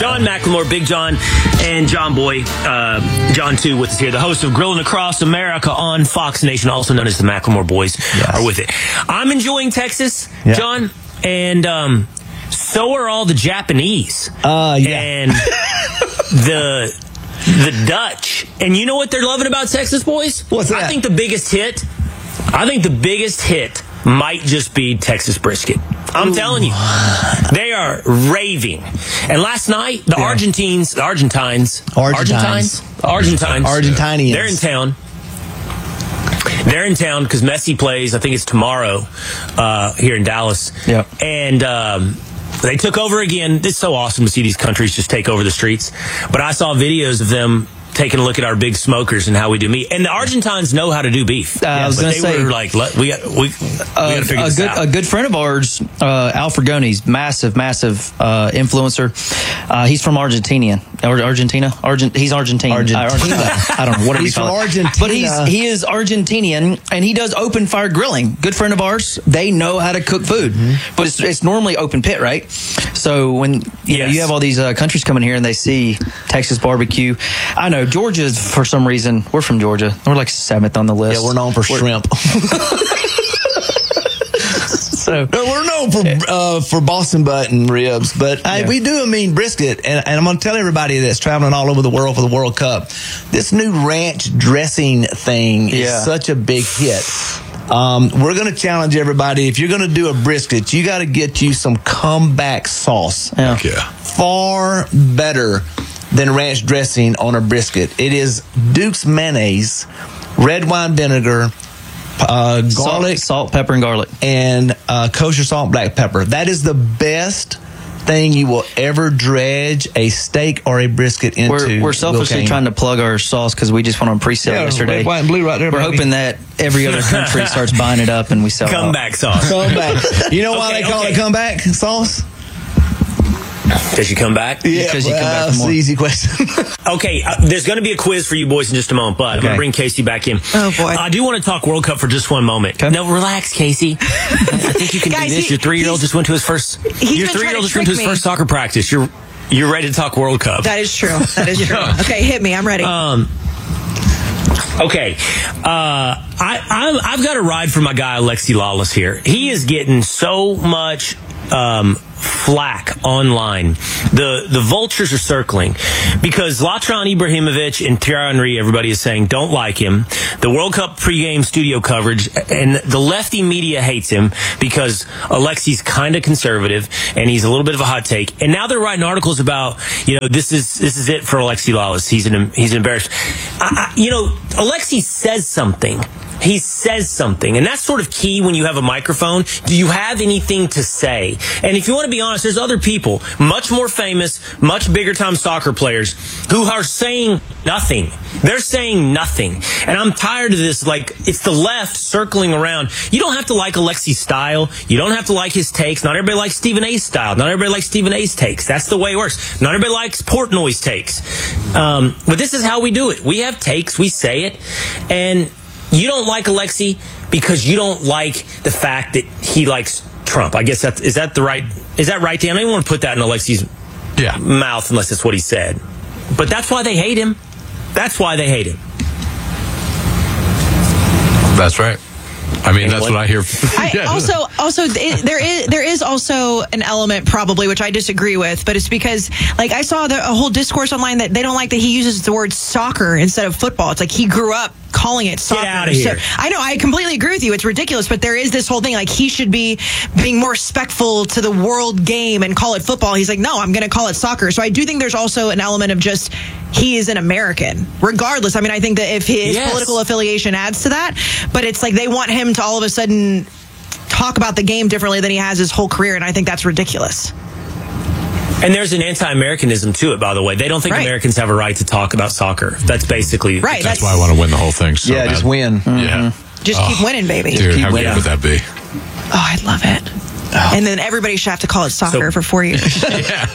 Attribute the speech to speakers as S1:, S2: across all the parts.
S1: John McLemore, Big John, and John Boy, John 2 with us here. The host of Grilling Across America on Fox Nation, also known as the McLemore Boys, are with it. I'm enjoying Texas, John, and so are all the Japanese. And the Dutch. And you know what they're loving about Texas, boys?
S2: What's that?
S1: I think the biggest hit might just be Texas brisket. I'm telling you, they are raving. And last night, the Argentines, they're in town. They're in town because Messi plays, I think it's tomorrow, here in Dallas.
S2: Yep.
S1: And they took over again. It's so awesome to see these countries just take over the streets. But I saw videos of them taking a look at our big smokers and how we do meat. And the Argentines know how to do beef.
S2: I was going to say,
S1: were like, we got to figure this out.
S2: A good friend of ours, Al Fragoni's massive influencer. He's from Argentina. He's Argentine. I don't know what he's from Argentina. But he is Argentinian, and he does open fire grilling. Good friend of ours. They know how to cook food, but it's normally open pit, right? So when you have all these countries coming here and they see Texas barbecue, I know Georgia, for some reason, we're from Georgia. We're like 7th on the list.
S3: Yeah, we're known for shrimp.
S2: So
S3: we're known for Boston butt and ribs, but we do a mean brisket. And I'm going to tell everybody that's traveling all over the world for the World Cup, this new ranch dressing thing is such a big hit. We're going to challenge everybody. If you're going to do a brisket, you got to get you some comeback sauce.
S2: Yeah.
S3: Far better than ranch dressing on a brisket. It is Duke's mayonnaise, red wine vinegar, garlic,
S2: salt, pepper, and garlic,
S3: and kosher salt, black pepper. That is the best thing you will ever dredge a steak or a brisket into.
S2: We're selfishly trying to plug our sauce because we just went on pre-sale yesterday.
S3: Red, white, and blue right there.
S2: We're hoping that every other country starts buying it up and we sell
S1: comeback sauce.
S3: Comeback. You know why they call it comeback sauce?
S1: Does she come back?
S3: Yeah,
S2: because you come back for more.
S3: That's the easy question.
S1: Okay, there's going to be a quiz for you boys in just a moment, but I'm going to bring Casey back in.
S4: Oh, boy.
S1: I do want to talk World Cup for just one moment.
S2: Okay.
S1: No, relax, Casey. I think you can
S4: Guys,
S1: do this. Your 3-year-old just went to his first. Your 3-year-old just went to his first soccer practice. You're ready to talk World Cup.
S4: That is true. Okay, hit me. I'm ready.
S1: Okay, I've got a ride for my guy Alexi Lawless here. He is getting so much flack online. The vultures are circling because Zlatan Ibrahimovic and Thierry Henry, everybody is saying don't like him. The World Cup pregame studio coverage and the lefty media hates him because Alexi's kind of conservative and he's a little bit of a hot take. And now they're writing articles about, this is it for Alexi Lawless. He's embarrassed. Alexi says something. He says something, and that's sort of key when you have a microphone. Do you have anything to say? And if you want to be honest, there's other people, much more famous, much bigger time soccer players, who are saying nothing. They're saying nothing. And I'm tired of this, it's the left circling around. You don't have to like Alexi's style. You don't have to like his takes. Not everybody likes Stephen A's style. Not everybody likes Stephen A's takes. That's the way it works. Not everybody likes Portnoy's takes. But this is how we do it. We have takes. We say it. And you don't like Alexi because you don't like the fact that he likes Trump. I guess is that right, Dan? I don't want to put that in Alexi's mouth unless it's what he said. But that's why they hate him. That's why they hate him.
S5: That's right. I mean, that's what I hear.
S4: There is also an element probably which I disagree with, but it's because I saw a whole discourse online that they don't like that he uses the word soccer instead of football. It's like he grew up calling it soccer.
S1: Get out of here.
S4: So, I know, I completely agree with you. It's ridiculous, but there is this whole thing he should be being more respectful to the world game and call it football. He's like, no, I'm going to call it soccer. So I do think there's also an element of just he is an American, regardless. I mean, I think that if his political affiliation adds to that, but it's they want him to all of a sudden talk about the game differently than he has his whole career, and I think that's ridiculous.
S1: And there's an anti-Americanism to it, by the way. They don't think Americans have a right to talk about soccer. That's basically...
S4: Right.
S5: That's why I want to win the whole thing so bad.
S3: Just win.
S5: Mm-hmm. Yeah.
S4: Just keep winning, baby.
S5: Dude, how good would that be?
S4: Oh, I'd love it. And then everybody should have to call it soccer for 4 years.
S1: So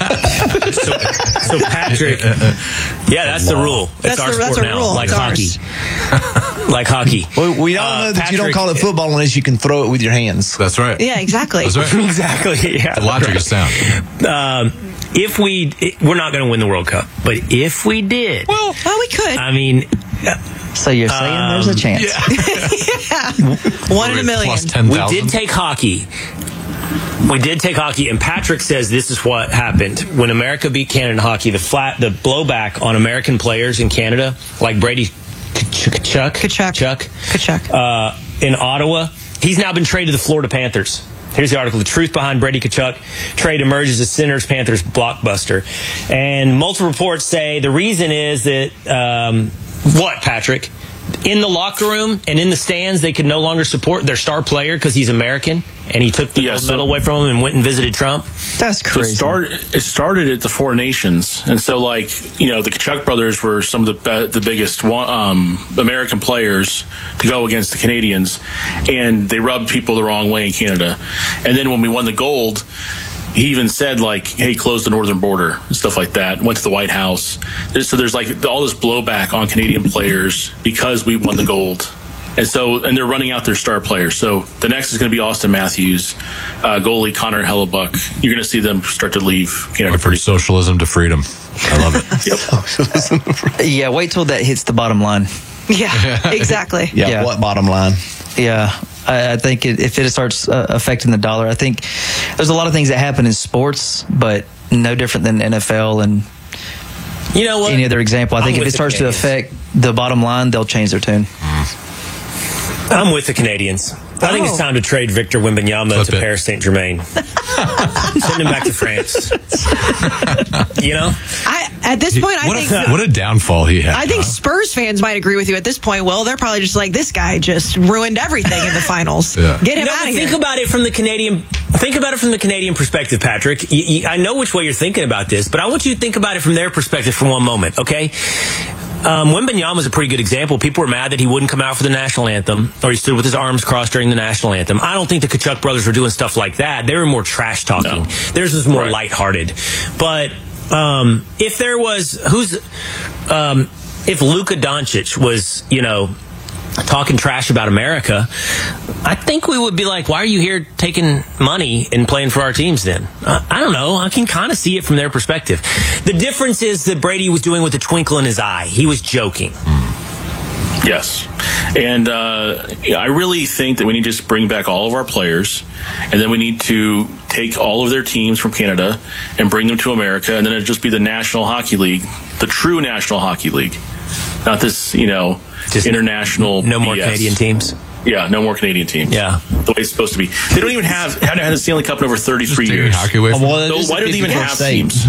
S1: Patrick... that's the rule. It's our sport now.
S4: Rule.
S1: Like hockey. Like hockey.
S3: Well, we all know that Patrick, you don't call it football unless you can throw it with your hands.
S5: That's right.
S4: Yeah, exactly.
S5: That's right.
S1: Exactly. Yeah.
S5: The logic is sound.
S1: we're not going to win the World Cup, but if we did,
S4: well, we could.
S1: I mean,
S2: so you're saying there's a chance?
S4: Yeah. 1 in a million.
S5: Plus 10,000.
S1: We did take hockey. And Patrick says this is what happened when America beat Canada in hockey. The blowback on American players in Canada, like Brady Tkachuk in Ottawa. He's now been traded to the Florida Panthers. Here's the article. The truth behind Brady Tkachuk trade emerges as Senators-Panthers blockbuster. And multiple reports say the reason is that, what, Patrick? In the locker room and in the stands, they could no longer support their star player because he's American, and he took the gold medal away from him and went and visited Trump.
S2: That's crazy.
S6: It started at the Four Nations, and so the Tkachuk brothers were some of the biggest American players to go against the Canadians, and they rubbed people the wrong way in Canada. And then when we won the gold, he even said, hey, close the northern border and stuff like that. Went to the White House. So there's all this blowback on Canadian players because we won the gold. And they're running out their star players. So the next is going to be Austin Matthews, goalie Connor Hellebuck. You're going to see them start to leave Canada.
S5: From socialism to freedom. I love
S6: it.
S2: Yeah, wait till that hits the bottom line.
S4: Yeah, exactly.
S3: Yeah, what bottom line?
S2: Yeah. I think if it starts affecting the dollar, I think there's a lot of things that happen in sports, but no different than NFL and any other example. I think if it starts to affect the bottom line, they'll change their tune.
S1: I'm with the Canadians. I think it's time to trade Victor Wembanyama to Paris Saint-Germain. Send him back to France.
S4: At this point, I think
S5: what a downfall he had.
S4: I think Spurs fans might agree with you at this point. Well, they're probably just like, this guy just ruined everything in the finals.
S1: Yeah.
S4: Get him out of here.
S1: Think about it from the Canadian perspective, Patrick. I know which way you're thinking about this, but I want you to think about it from their perspective for one moment, okay? Wembanyama was a pretty good example. People were mad that he wouldn't come out for the national anthem, or he stood with his arms crossed during the national anthem. I don't think the Tkachuk brothers were doing stuff like that. They were more trash talking. No. Theirs was more lighthearted. But if there was if Luka Doncic was, talking trash about America, I think we would be like, why are you here taking money and playing for our teams then? I don't know. I can kind of see it from their perspective. The difference is that Brady was doing with a twinkle in his eye. He was joking.
S6: Yes. And I really think that we need to just bring back all of our players, and then we need to take all of their teams from Canada and bring them to America, and then it'd just be the National Hockey League, the true National Hockey League. Not this, just international
S1: no more
S6: BS.
S1: Canadian teams.
S6: Yeah, no more Canadian teams.
S1: Yeah.
S6: The way it's supposed to be. They don't even haven't had the Stanley Cup in over 33 years.
S5: Hockey away from
S6: why do they even have teams?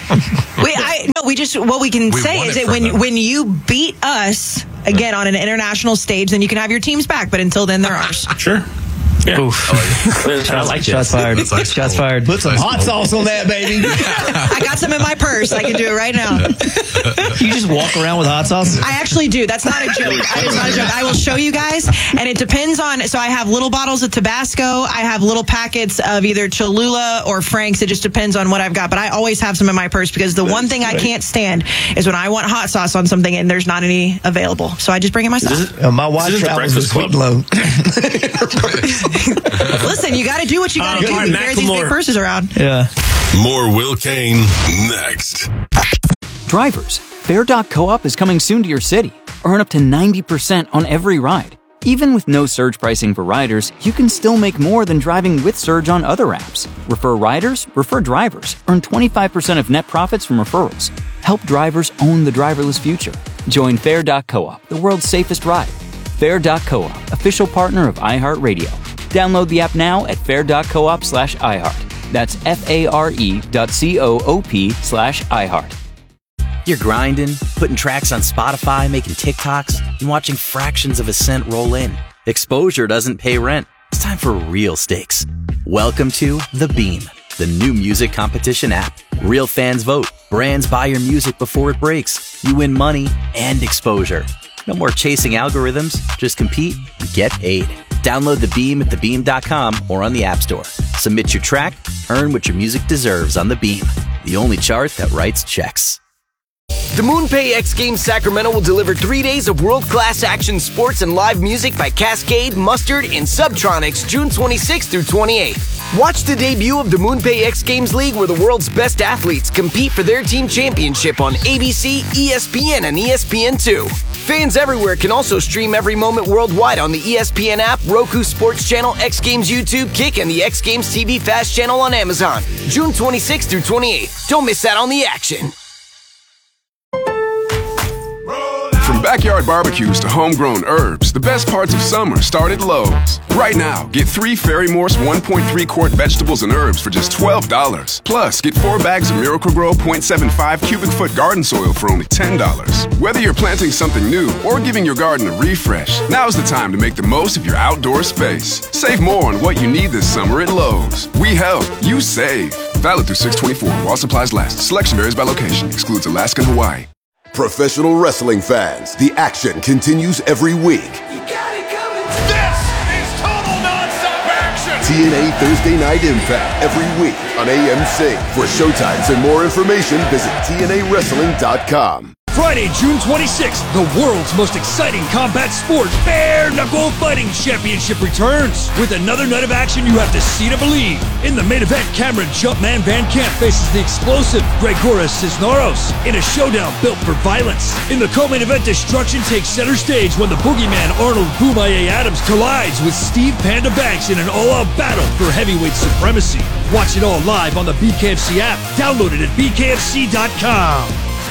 S4: What we can say is that when you beat us again on an international stage, then you can have your teams back. But until then, they're ours.
S6: Sure. Yeah.
S1: I like
S2: Shots fired. Shots fired.
S3: Put some hot sauce on that, baby.
S4: I got some in my purse. I can do it right now.
S2: You just walk around with hot sauce?
S4: I actually do. That's not a joke. It's not a joke. I will show you guys, and it depends on. So I have little bottles of Tabasco. I have little packets of either Cholula or Frank's. It just depends on what I've got. But I always have some in my purse because the one thing I can't stand is when I want hot sauce on something and there's not any available. So I just bring it myself.
S3: My wife travels with Sweet Low.
S4: Listen, you got to do what you got to do. You carry these big purses around.
S2: Yeah.
S7: More Will Kane next.
S8: Drivers, Fair.coop is coming soon to your city. Earn up to 90% on every ride. Even with no surge pricing for riders, you can still make more than driving with Surge on other apps. Refer riders, refer drivers. Earn 25% of net profits from referrals. Help drivers own the driverless future. Join Fair.coop, the world's safest ride. Fair.coop, official partner of iHeartRadio. Download the app now at fair.coop/iHeart. That's FARE.coop/iHeart.
S9: You're grinding, putting tracks on Spotify, making TikToks, and watching fractions of a cent roll in. Exposure doesn't pay rent. It's time for real stakes. Welcome to The Beam, the new music competition app. Real fans vote. Brands buy your music before it breaks. You win money and exposure. No more chasing algorithms. Just compete and get paid. Download The Beam at thebeam.com or on the App Store. Submit your track, earn what your music deserves on The Beam, the only chart that writes checks.
S10: The MoonPay X Games Sacramento will deliver 3 days of world-class action sports and live music by Cascade, Mustard, and Subtronics June 26th through 28th. Watch the debut of the MoonPay X Games League, where the world's best athletes compete for their team championship on ABC, ESPN, and ESPN2. Fans everywhere can also stream every moment worldwide on the ESPN app, Roku Sports Channel, X Games YouTube, Kick, and the X Games TV Fast Channel on Amazon. June 26th through 28th. Don't miss out on the action.
S11: From backyard barbecues to homegrown herbs, the best parts of summer start at Lowe's. Right now, get 3 Ferry Morse 1.3 quart vegetables and herbs for just $12. Plus, get 4 bags of Miracle-Gro 0.75 cubic foot garden soil for only $10. Whether you're planting something new or giving your garden a refresh, now's the time to make the most of your outdoor space. Save more on what you need this summer at Lowe's. We help, you save. Valid through 6/24 while supplies last. Selection varies by location. Excludes Alaska and Hawaii.
S7: Professional wrestling fans, the action continues every week.
S12: You got it coming. This is total nonstop action.
S7: TNA Thursday Night Impact every week on AMC. For showtimes and more information, visit TNAWrestling.com.
S13: Friday, June 26th, the world's most exciting combat sport, Bare Knuckle Fighting Championship returns. With another night of action you have to see to believe. In the main event, Cameron Jumpman Van Camp faces the explosive Gregoras Cisneros in a showdown built for violence. In the co-main event, destruction takes center stage when the boogeyman Arnold Boomaye Adams collides with Steve Panda Banks in an all-out battle for heavyweight supremacy. Watch it all live on the BKFC app. Download it at BKFC.com.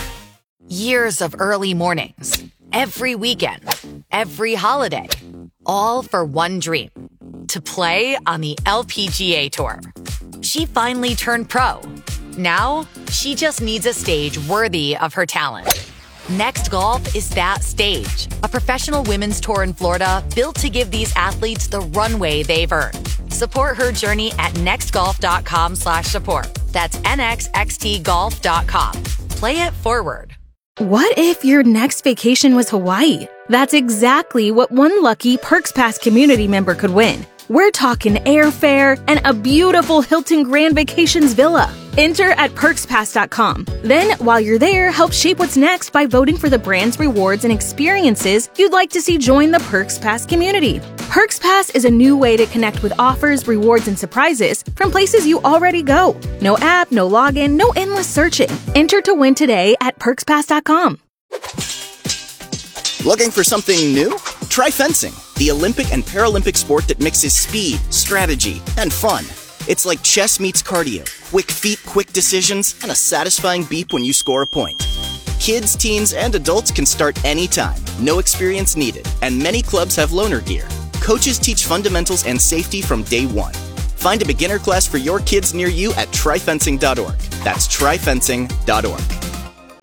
S14: Years of early mornings, every weekend, every holiday, all for one dream, to play on the LPGA Tour. She finally turned pro. Now, she just needs a stage worthy of her talent. Next Golf is that stage, a professional women's tour in Florida built to give these athletes the runway they've earned. Support her journey at nextgolf.com/support. That's nxxtgolf.com. Play it forward.
S15: What if your next vacation was Hawaii? That's exactly what one lucky Perks Pass community member could win. We're talking airfare and a beautiful Hilton Grand Vacations villa. Enter at perkspass.com. Then, while you're there, help shape what's next by voting for the brands, rewards, and experiences you'd like to see join the Perks Pass community. Perks Pass is a new way to connect with offers, rewards, and surprises from places you already go. No app, no login, no endless searching. Enter to win today at perkspass.com.
S16: Looking for something new? Try fencing, the Olympic and Paralympic sport that mixes speed, strategy, and fun. It's like chess meets cardio, quick feet, quick decisions, and a satisfying beep when you score a point. Kids, teens, and adults can start anytime, no experience needed, and many clubs have loaner gear. Coaches teach fundamentals and safety from day one. Find a beginner class for your kids near you at tryfencing.org. That's tryfencing.org.